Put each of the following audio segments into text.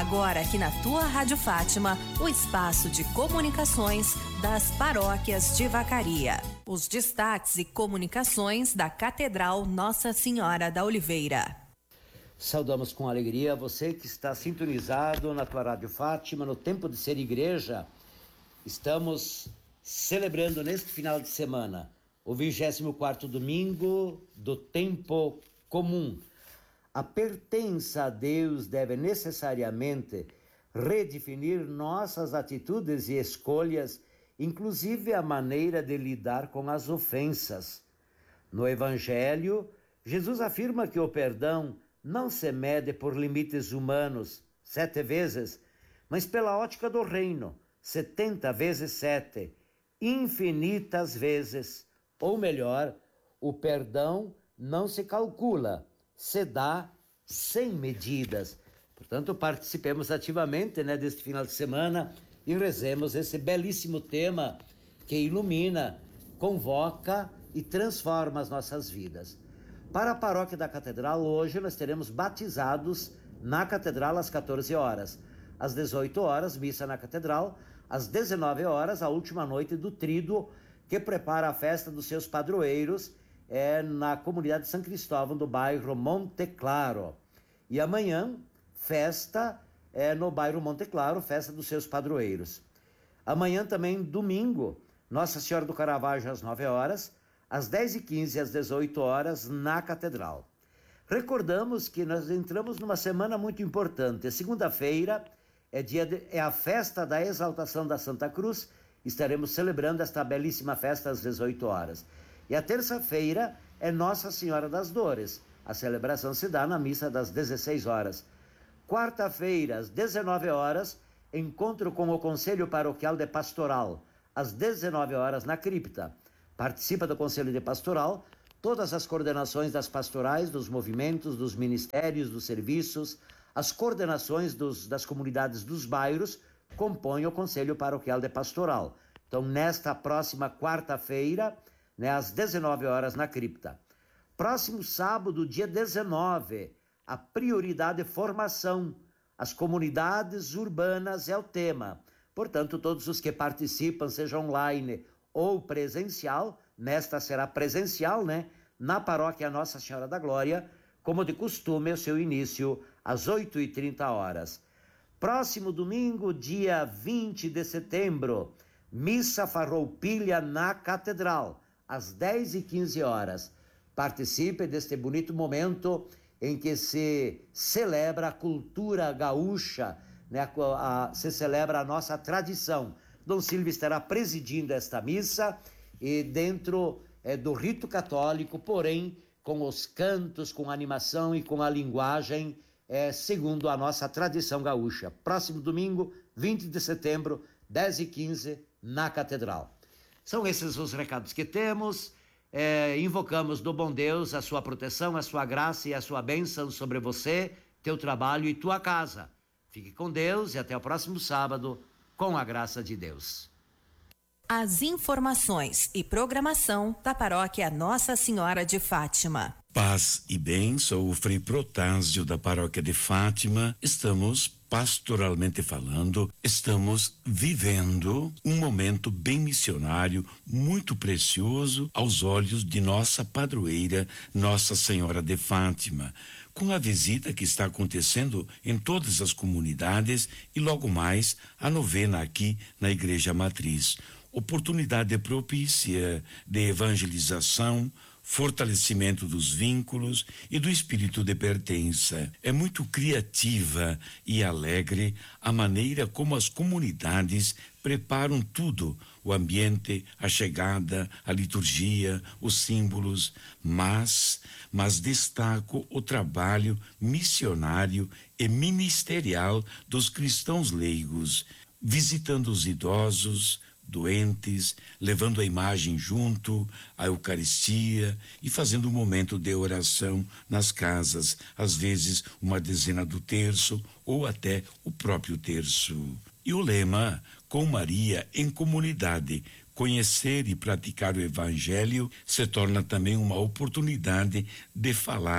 Agora aqui na tua Rádio Fátima, o espaço de comunicações das paróquias de Vacaria. Os destaques e comunicações da Catedral Nossa Senhora da Oliveira. Saudamos com alegria você que está sintonizado na tua Rádio Fátima, no Tempo de Ser Igreja. Estamos celebrando neste final de semana o 24º domingo do tempo comum. A pertença a Deus deve necessariamente redefinir nossas atitudes e escolhas, inclusive a maneira de lidar com as ofensas. No Evangelho, Jesus afirma que o perdão não se mede por limites humanos, 7 vezes, mas pela ótica do reino, 70 vezes 7, infinitas vezes. Ou melhor, o perdão não se calcula, se dá sem medidas. Portanto, participemos ativamente, deste final de semana e rezemos esse belíssimo tema que ilumina, convoca e transforma as nossas vidas. Para a paróquia da Catedral, hoje nós teremos batizados na Catedral às 14 horas. Às 18 horas, missa na Catedral. Às 19 horas, a última noite do Tríduo, que prepara a festa dos seus padroeiros na comunidade de São Cristóvão, do bairro Monte Claro. E amanhã, festa no bairro Monte Claro, festa dos seus padroeiros. Amanhã também, domingo, Nossa Senhora do Caravaggio às 9 horas, às 10h15 e às 18 horas na Catedral. Recordamos que nós entramos numa semana muito importante. Segunda-feira é a festa da exaltação da Santa Cruz. Estaremos celebrando esta belíssima festa às 18 horas. E a terça-feira é Nossa Senhora das Dores. A celebração se dá na missa das 16 horas. Quarta-feira, às 19 horas, encontro com o Conselho Paroquial de Pastoral, às 19 horas na cripta. Participa do Conselho de Pastoral todas as coordenações das pastorais, dos movimentos, dos ministérios, dos serviços, as coordenações das comunidades dos bairros compõem o Conselho Paroquial de Pastoral. Então, nesta próxima quarta-feira, às 19 horas na cripta. Próximo sábado, dia 19, a prioridade de formação. As comunidades urbanas é o tema. Portanto, todos os que participam, seja online ou presencial, nesta será presencial, na paróquia Nossa Senhora da Glória, como de costume, o seu início às 8h30. Próximo domingo, dia 20 de setembro, missa farroupilha na Catedral, às 10h15. Participe deste bonito momento em que se celebra a cultura gaúcha, se celebra a nossa tradição. Dom Silvio estará presidindo esta missa e dentro do rito católico, porém com os cantos, com a animação e com a linguagem segundo a nossa tradição gaúcha. Próximo domingo, 20 de setembro, 10h15, na Catedral. São esses os recados que temos. Invocamos do bom Deus a sua proteção, a sua graça e a sua bênção sobre você, teu trabalho e tua casa. Fique com Deus e até o próximo sábado, com a graça de Deus. As informações e programação da paróquia Nossa Senhora de Fátima. Paz e bem, sou o Frei Protásio da paróquia de Fátima. Estamos, pastoralmente falando, estamos vivendo um momento bem missionário, muito precioso aos olhos de nossa padroeira, Nossa Senhora de Fátima, com a visita que está acontecendo em todas as comunidades e logo mais a novena aqui na Igreja Matriz. Oportunidade propícia de evangelização, fortalecimento dos vínculos e do espírito de pertença. É muito criativa e alegre a maneira como as comunidades preparam tudo, o ambiente, a chegada, a liturgia, os símbolos, mas destaco o trabalho missionário e ministerial dos cristãos leigos, visitando os idosos, doentes, levando a imagem junto, a Eucaristia e fazendo um momento de oração nas casas, às vezes uma dezena do terço ou até o próprio terço. E o lema, com Maria em comunidade, conhecer e praticar o Evangelho, se torna também uma oportunidade de falar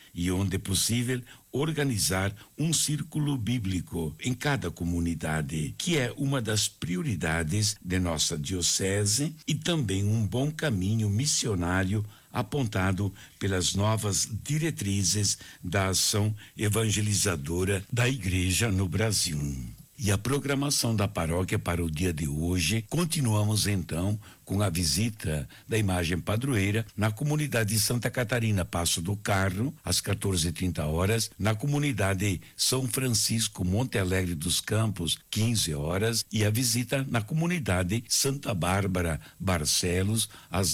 e, onde possível, organizar um círculo bíblico em cada comunidade, que é uma das prioridades de nossa diocese e também um bom caminho missionário apontado pelas novas diretrizes da ação evangelizadora da Igreja no Brasil. E a programação da paróquia para o dia de hoje, continuamos então com a visita da imagem padroeira na comunidade de Santa Catarina, Passo do Carro, às 14h30, na comunidade São Francisco, Monte Alegre dos Campos, 15h, e a visita na comunidade Santa Bárbara, Barcelos, às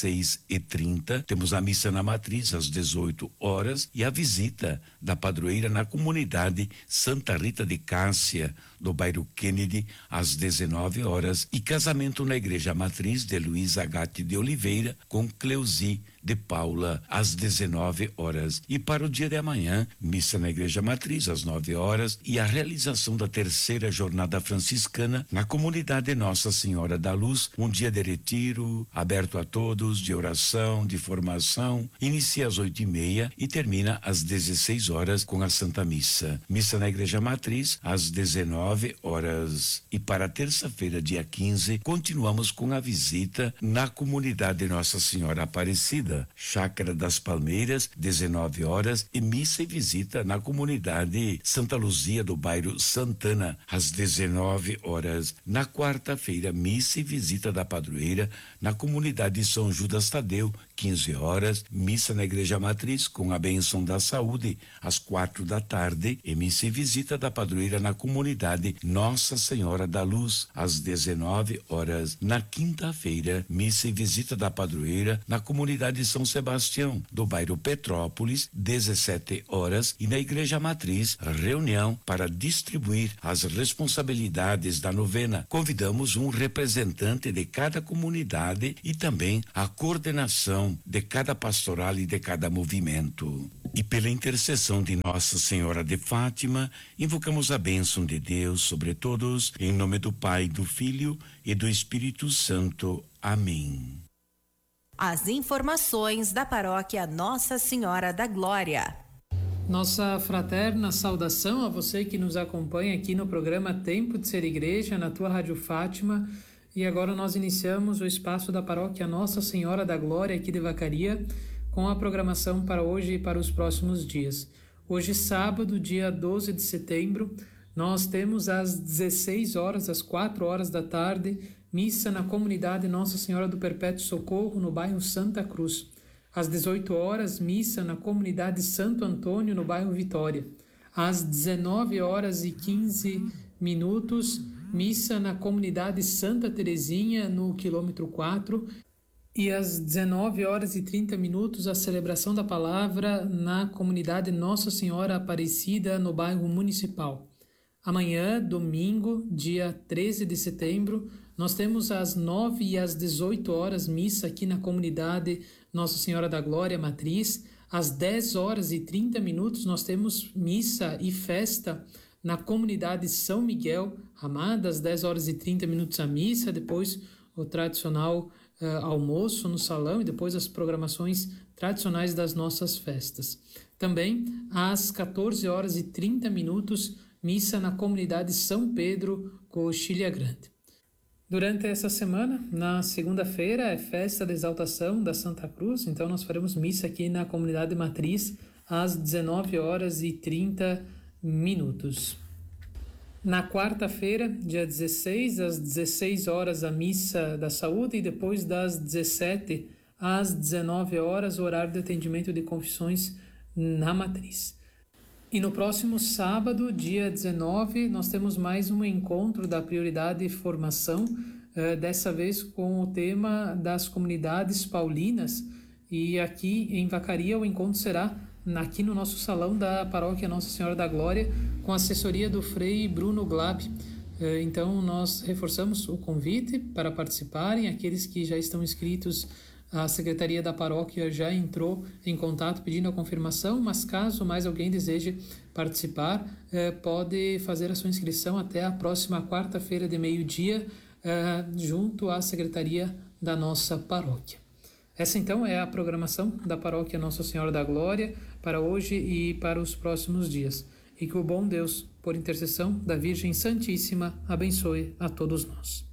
16h30. Temos a missa na matriz às 18h e a visita da padroeira na comunidade Santa Rita de Cássia, do bairro Kennedy, às 19h, e casamento na igreja matriz de Luiz Agate de Oliveira com Cleusi de Paula, às 19h. E para o dia de amanhã, missa na igreja matriz às 9h e a realização da terceira jornada franciscana na comunidade Nossa Senhora da Luz, um dia de retiro aberto a todos, de oração, de formação. Inicia às 8h30 e termina às 16h com a Santa Missa. Missa na igreja matriz às 19h. E para terça-feira, dia 15, continuamos com a visita na comunidade Nossa Senhora Aparecida, Chácara das Palmeiras, 19h, e missa e visita na comunidade Santa Luzia do bairro Santana, às 19h. Na quarta-feira, missa e visita da padroeira na comunidade São Judas Tadeu, 15h, missa na igreja matriz com a bênção da saúde às 4h, e missa e visita da padroeira na comunidade Nossa Senhora da Luz às 19h. Na quinta-feira, missa e visita da padroeira na comunidade São Sebastião do bairro Petrópolis, 17h, e na igreja matriz, reunião para distribuir as responsabilidades da novena. Convidamos um representante de cada comunidade e também a coordenação de cada pastoral e de cada movimento. E pela intercessão de Nossa Senhora de Fátima, invocamos a bênção de Deus sobre todos, em nome do Pai, do Filho e do Espírito Santo. Amém. As informações da paróquia Nossa Senhora da Glória. Nossa fraterna saudação a você que nos acompanha aqui no programa Tempo de Ser Igreja, na tua Rádio Fátima. E agora nós iniciamos o espaço da paróquia Nossa Senhora da Glória aqui de Vacaria, com a programação para hoje e para os próximos dias. Hoje, sábado, dia 12 de setembro, nós temos às 16h, às 4h, missa na comunidade Nossa Senhora do Perpétuo Socorro, no bairro Santa Cruz. Às 18h, missa na comunidade Santo Antônio, no bairro Vitória. Às 19h15, missa na comunidade Santa Terezinha, no quilômetro 4. E às 19h30, a celebração da palavra na comunidade Nossa Senhora Aparecida, no bairro Municipal. Amanhã, domingo, dia 13 de setembro, nós temos às 9h e às 18h missa aqui na comunidade Nossa Senhora da Glória Matriz. Às 10h30 nós temos missa e festa na comunidade São Miguel Ramada. Às 10h30 a missa, depois o tradicional almoço no salão e depois as programações tradicionais das nossas festas. Também às 14h30, missa na comunidade São Pedro, Coxilha Grande. Durante essa semana, na segunda-feira, é festa da exaltação da Santa Cruz, então nós faremos missa aqui na comunidade matriz às 19h30. Na quarta-feira, dia 16, às 16h, a missa da saúde, e depois das 17 às 19h, o horário de atendimento de confissões na matriz. E no próximo sábado, dia 19, nós temos mais um encontro da prioridade formação, dessa vez com o tema das comunidades paulinas. E aqui em Vacaria o encontro será aqui no nosso salão da paróquia Nossa Senhora da Glória, com a assessoria do Frei Bruno Glab. Então nós reforçamos o convite para participarem. Aqueles que já estão inscritos, a Secretaria da Paróquia já entrou em contato pedindo a confirmação, mas caso mais alguém deseje participar, pode fazer a sua inscrição até a próxima quarta-feira de meio-dia, junto à Secretaria da nossa paróquia. Essa então é a programação da Paróquia Nossa Senhora da Glória para hoje e para os próximos dias. E que o bom Deus, por intercessão da Virgem Santíssima, abençoe a todos nós.